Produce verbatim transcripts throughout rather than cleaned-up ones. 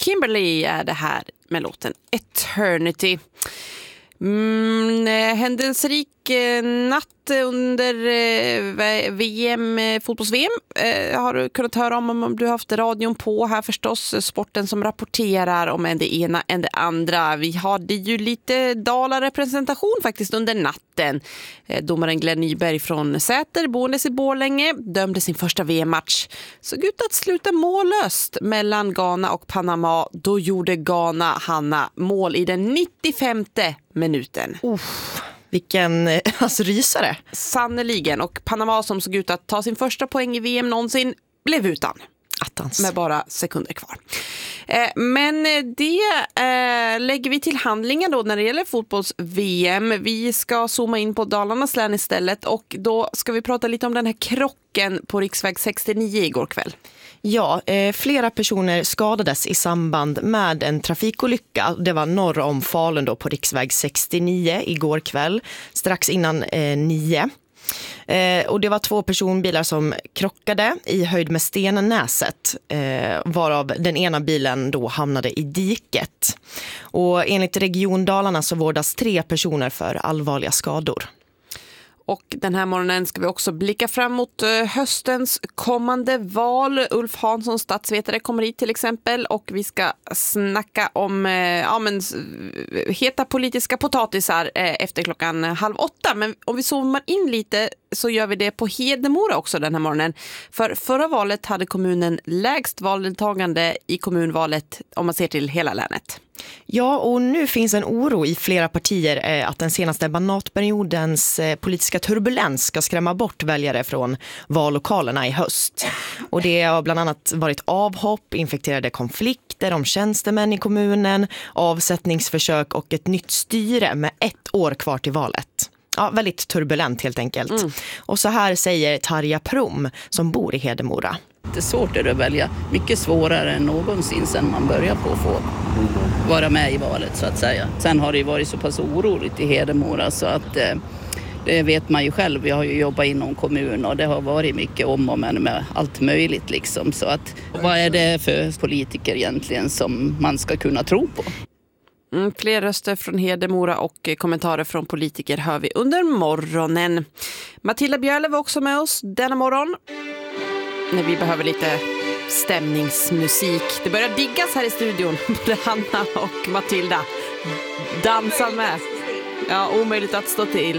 Kimberly är det här med låten Eternity. Mm, händelserik eh, natt under eh, V M, eh, fotbolls-V M eh, har du kunnat höra om, om du har haft radion på här förstås, sporten som rapporterar om en det ena än det andra. Vi hade ju lite Dala-representation faktiskt under natten. Eh, domaren Glenn Nyberg från Säter, boendes i Borlänge, dömde sin första V M-match. Såg ut att sluta mållöst mellan Ghana och Panama. Då gjorde Ghana, Hanna, mål i den nittiofemte minuten. Uff, vilken alltså, rysare. Sannoliken. Och Panama som såg ut att ta sin första poäng i V M någonsin blev utan. Attans. Med bara sekunder kvar. Eh, men det eh, lägger vi till handlingen då när det gäller fotbolls-V M. Vi ska zooma in på Dalarnas län istället och då ska vi prata lite om den här krocken på riksväg sextionio igår kväll. Ja, eh, flera personer skadades i samband med en trafikolycka. Det var norr om Falun då på riksväg sextionio igår kväll, strax innan eh, nio. Eh, och det var två personbilar som krockade i höjd med Stennäset, eh, varav den ena bilen då hamnade i diket. Och enligt Region Dalarna så vårdas tre personer för allvarliga skador. Och den här morgonen ska vi också blicka fram mot höstens kommande val. Ulf Hansson, statsvetare, kommer hit till exempel. Och vi ska snacka om ja, men, heta politiska potatisar efter klockan halv åtta. Men om vi zoomar in lite så gör vi det på Hedemora också den här morgonen. För förra valet hade kommunen lägst valdeltagande i kommunvalet om man ser till hela länet. Ja, och nu finns en oro i flera partier eh, att den senaste mandatperiodens eh, politiska turbulens ska skrämma bort väljare från vallokalerna i höst. Och det har bland annat varit avhopp, infekterade konflikter om tjänstemän i kommunen, avsättningsförsök och ett nytt styre med ett år kvar till valet. Ja, väldigt turbulent helt enkelt. Mm. Och så här säger Tarja Prom som bor i Hedemora. Det är svårt att välja. Mycket svårare än någonsin sedan man börjar på att få vara med i valet så att säga. Sen har det varit så pass oroligt i Hedemora så att eh, det vet man ju själv. Jag har ju jobbat inom kommun och det har varit mycket om och men med allt möjligt liksom. Så att vad är det för politiker egentligen som man ska kunna tro på? Mm, fler röster från Hedemora och kommentarer från politiker hör vi under morgonen. Matilda Björle var också med oss denna morgon. När vi behöver lite stämningsmusik. Det börjar diggas här i studion. Både Hanna och Matilda dansar med. Ja, omöjligt att stå till.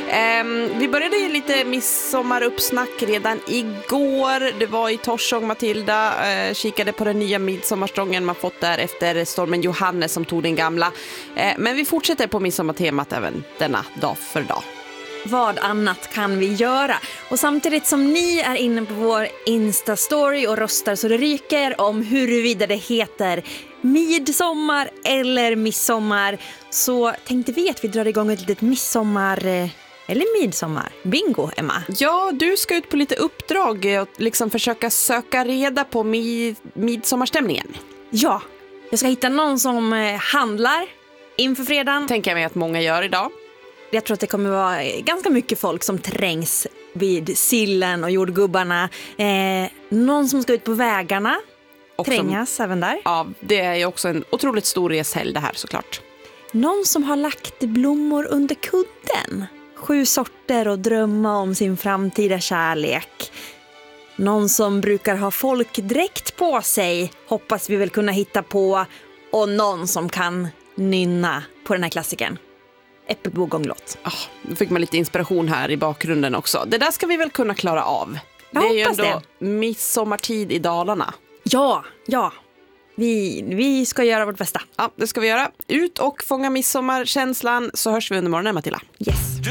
Um, vi började ju lite midsommaruppsnack redan igår. Det var i Torsång, Matilda uh, kikade på den nya midsommarstången man fått där efter stormen Johannes som tog den gamla. Uh, men vi fortsätter på midsommartemat även denna dag för dag. Vad annat kan vi göra? Och samtidigt som ni är inne på vår Insta-story och röstar så det ryker om huruvida det heter midsommar eller midsommar, så tänkte vi att vi drar igång ett litet midsommar eller midsommar bingo, Emma. Ja, du ska ut på lite uppdrag och liksom försöka söka reda på mid- midsommarstämningen. Ja, jag ska hitta någon som handlar inför fredagen. Tänker jag mig att många gör idag. Jag tror att det kommer vara ganska mycket folk som trängs vid sillen och jordgubbarna. Eh, någon som ska ut på vägarna och trängas som, även där. Ja, det är ju också en otroligt stor reshelg det här såklart. Någon som har lagt blommor under kudden. Sju sorter och drömma om sin framtida kärlek. Någon som brukar ha folkdräkt på sig hoppas vi väl kunna hitta på. Och någon som kan nynna på den här klassikern. Äppelbogånglåt. Oh, då fick man lite inspiration här i bakgrunden också. Det där ska vi väl kunna klara av. Jag det är ju ändå det. midsommartid i Dalarna. Ja, ja. Vi, vi ska göra vårt bästa. Ja, det ska vi göra. Ut och fånga midsommarkänslan så hörs vi under morgonen, Matilda. Yes.